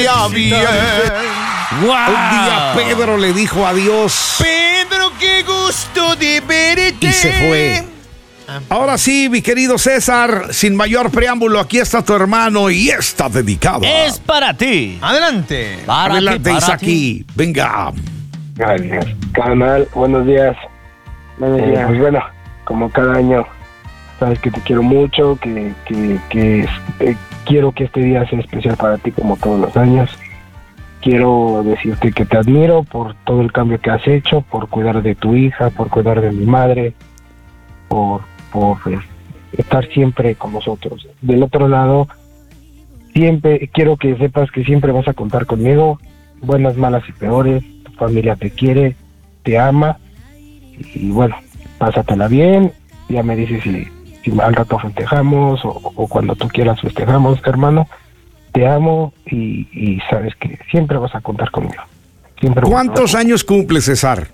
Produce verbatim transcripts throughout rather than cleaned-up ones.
día bien. Wow. Un día Pedro le dijo adiós. Pedro, qué gusto de verte. Y se fue. Ahora sí, mi querido César, sin mayor preámbulo, aquí está tu hermano y está dedicado. Es para ti. Adelante. Para Adelante, ti, para Isaki. Venga. Gracias, canal. Buenos días. Buenos Eh, días. pues bueno, como cada año, sabes que te quiero mucho, que, que, que eh, quiero que este día sea especial para ti como todos los años. Quiero decirte que te admiro por todo el cambio que has hecho, por cuidar de tu hija, por cuidar de mi madre, por, por eh, estar siempre con nosotros. Del otro lado, siempre quiero que sepas que siempre vas a contar conmigo, buenas, malas y peores. Tu familia te quiere, te ama, y bueno, pásatela bien. Ya me dices si, si al rato festejamos o, o cuando tú quieras festejamos, hermano. Te amo y, y sabes que siempre vas a contar conmigo. Siempre. ¿Cuántos años cumple, César?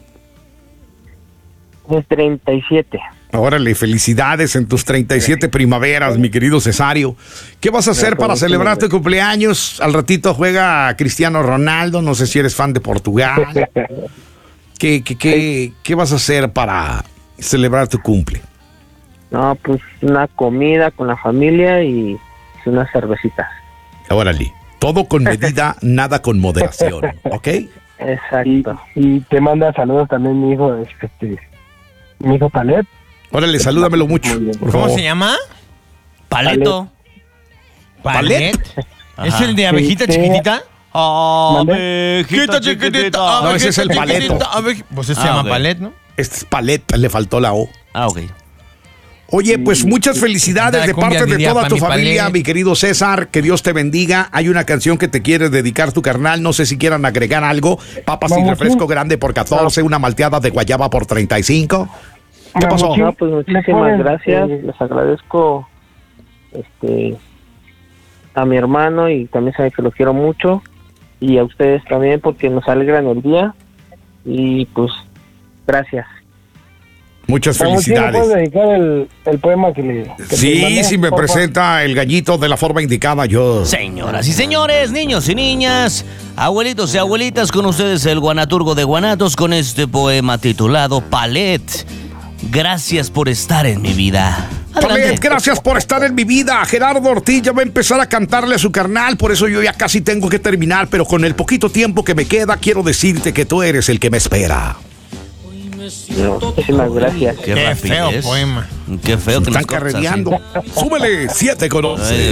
De treinta y siete. Órale, felicidades en tus treinta y siete primaveras, mi querido Cesario. ¿Qué vas a hacer para celebrar tu cumpleaños? Al ratito juega Cristiano Ronaldo, no sé si eres fan de Portugal. ¿Qué, qué, qué, qué vas a hacer para celebrar tu cumple? No, pues una comida con la familia y unas cervecitas. Órale, todo con medida, nada con moderación, ¿ok? Y, Exacto. y te manda saludos también mi hijo, este, mi hijo Palet. Órale, salúdamelo mucho, Muy bien. por ¿Cómo favor. se llama? Paleto. Palet. ¿Es Ajá. el de abejita Sí, sí. chiquitita? Abejita chiquitita. No, ese es el abejita paleto. chiquitita, abe- Pues ese Ah, se llama ok. Palet, ¿no? Este es Palet, le faltó la O. Ah, ok. Oye, pues muchas felicidades La de cumbia parte de diría toda pa' tu mi familia, Palet. mi querido César. Que Dios te bendiga. Hay una canción que te quiere dedicar tu carnal. No sé si quieran agregar algo. Papas sin Vamos, refresco sí. grande por catorce, una malteada de guayaba por treinta y cinco. ¿Qué pasó? No, pues muchísimas ponen, gracias. eh, Les agradezco este a mi hermano y también sabe que lo quiero mucho. Y a ustedes también porque nos alegran el día. Y pues, gracias. Muchas Vamos, ¿sí le puedes felicidades. dedicar el, el poema que le que te Sí, mandé, si me por favor? presenta el gallito de la forma indicada, yo. Señoras y señores, niños y niñas, abuelitos y abuelitas, con ustedes el guanaturgo de Guanatos con este poema titulado Palet. Gracias por estar en mi vida. Adelante. Palet, gracias por estar en mi vida. Gerardo Ortiz ya va a empezar a cantarle a su carnal, por eso yo ya casi tengo que terminar, pero con el poquito tiempo que me queda, quiero decirte que tú eres el que me espera. No, muchísimas gracias. Qué, Qué feo rapidez. poema. Qué feo que Están nos cortas así. carrereando. Súbele, siete con once.